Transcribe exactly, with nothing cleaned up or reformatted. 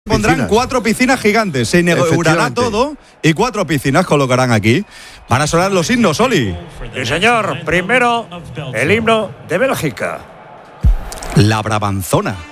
Pondrán piscinas. cuatro piscinas gigantes, se inaugurará todo y cuatro piscinas colocarán aquí. Van a sonar los himnos, Oli. Sí, señor. Primero, el himno de Bélgica. La Brabanzona.